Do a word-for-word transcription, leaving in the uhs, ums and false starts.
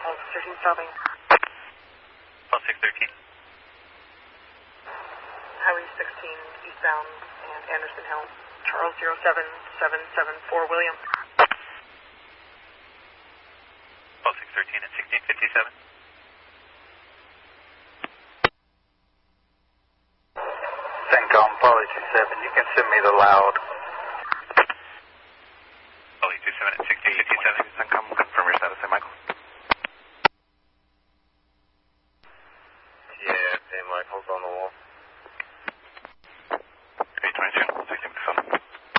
thirteen stopping. Pulse six thirteen. Highway sixteen eastbound and Anderson Hill. Charles zero seven seven seven four William. Pulse six thirteen at sixteen fifty-seven. CENTCOM, Poly two seven, you can send me the loud.